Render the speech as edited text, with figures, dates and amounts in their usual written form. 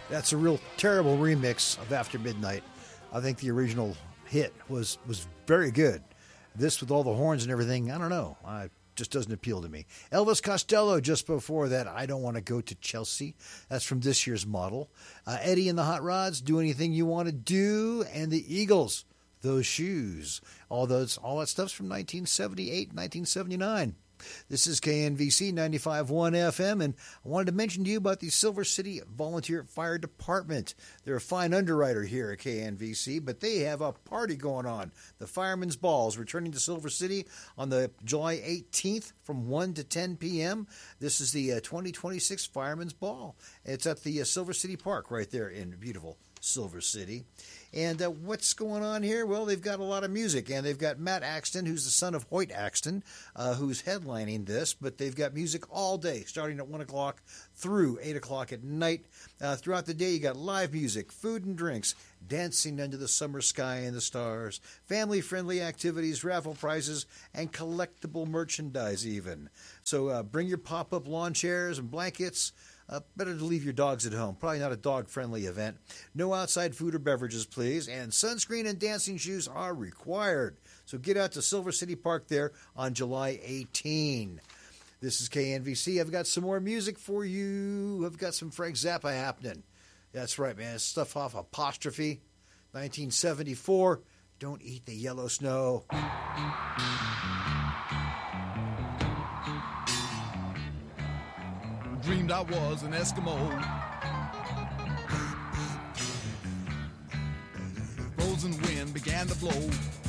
That's a real terrible remix of After Midnight. I think the original hit was very good. This with all the horns and everything, I don't know. It just doesn't appeal to me. Elvis Costello just before that, I Don't Want to Go to Chelsea. That's from this year's model. Eddie and the Hot Rods, Do Anything You Want to Do. And the Eagles, Those Shoes. All that stuff's from 1978, 1979. This is KNVC 95.1 FM, and I wanted to mention to you about the Silver City Volunteer Fire Department. They're a fine underwriter here at KNVC, but they have a party going on. The Fireman's Ball is returning to Silver City on the July 18th from 1 to 10 p.m. This is the 2026 Fireman's Ball. It's at the Silver City Park right there in beautiful Silver City. And what's going on here? Well, they've got a lot of music, and they've got Matt Axton, who's the son of Hoyt Axton, who's headlining this, but they've got music all day, starting at 1 o'clock through 8 o'clock at night. Throughout the day, you got live music, food and drinks, dancing under the summer sky and the stars, family-friendly activities, raffle prizes, and collectible merchandise even. So bring your pop-up lawn chairs and blankets. Better to leave your dogs at home. Probably not a dog-friendly event. No outside food or beverages, please. And sunscreen and dancing shoes are required. So get out to Silver City Park there on July 18. This is KNVC. I've got some more music for you. I've got some Frank Zappa happening. That's right, man. Stuff off Apostrophe. 1974. Don't eat the yellow snow. Dreamed I was an Eskimo. Frozen wind began to blow.